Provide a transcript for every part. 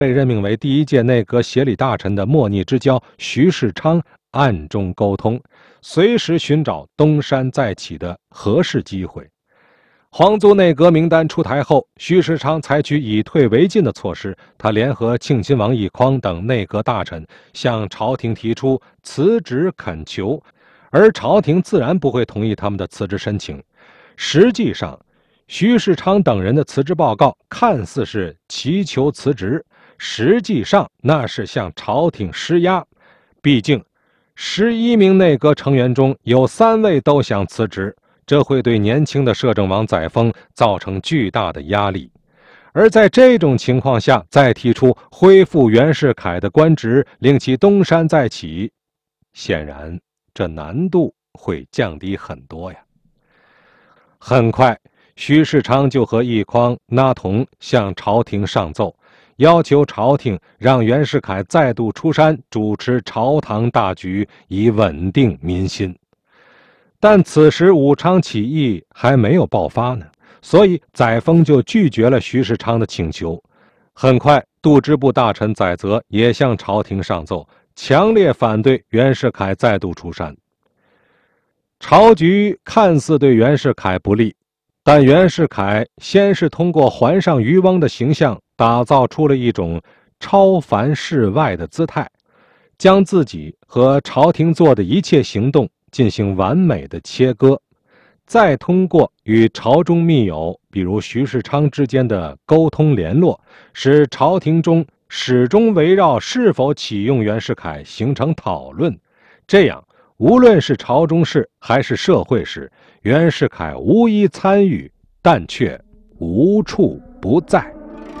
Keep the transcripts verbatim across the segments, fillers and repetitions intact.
被任命为第一届内阁协理大臣的莫逆之交徐世昌暗中沟通，随时寻找东山再起的合适机会。皇族内阁名单出台后，徐世昌采取以退为进的措施，他联合庆亲王奕匡等内阁大臣向朝廷提出辞职恳求，而朝廷自然不会同意他们的辞职申请。实际上，徐世昌等人的辞职报告看似是祈求辞职，实际上那是向朝廷施压。毕竟十一名内阁成员中有三位都想辞职，这会对年轻的摄政王载沣造成巨大的压力。而在这种情况下再提出恢复袁世凯的官职，令其东山再起，显然这难度会降低很多呀。很快，徐世昌就和奕匡、那同向朝廷上奏，要求朝廷让袁世凯再度出山主持朝堂大局，以稳定民心。但此时武昌起义还没有爆发呢，所以载沣就拒绝了徐世昌的请求。很快，度支部大臣载泽也向朝廷上奏，强烈反对袁世凯再度出山。朝局看似对袁世凯不利，但袁世凯先是通过环上渔翁的形象打造出了一种超凡世外的姿态，将自己和朝廷做的一切行动进行完美的切割，再通过与朝中密友比如徐世昌之间的沟通联络，使朝廷中始终围绕是否启用袁世凯形成讨论。这样无论是朝中事还是社会事，袁世凯无一参与，但却无处不在。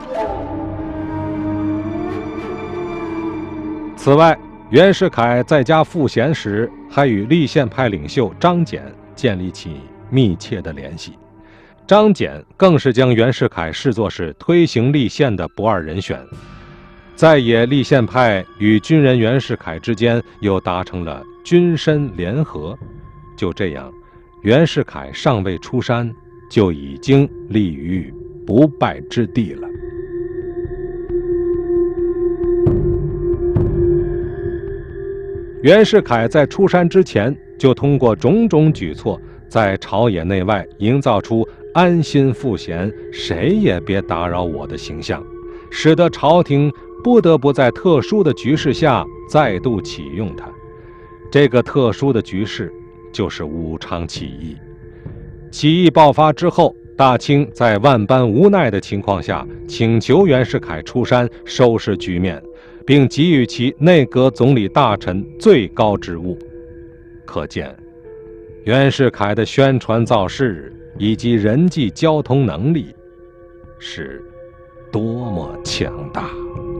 此外，袁世凯在家赋闲时，还与立宪派领袖张謇建立起密切的联系。张謇更是将袁世凯视作是推行立宪的不二人选。在野立宪派与军人袁世凯之间又达成了军申联合。就这样，袁世凯尚未出山，就已经立于不败之地了。袁世凯在出山之前，就通过种种举措，在朝野内外营造出安心赋闲，谁也别打扰我的形象，使得朝廷不得不在特殊的局势下再度启用他。这个特殊的局势就是武昌起义。起义爆发之后，大清在万般无奈的情况下，请求袁世凯出山收拾局面，并给予其内阁总理大臣最高职务。可见袁世凯的宣传造势以及人际交通能力是多么强大。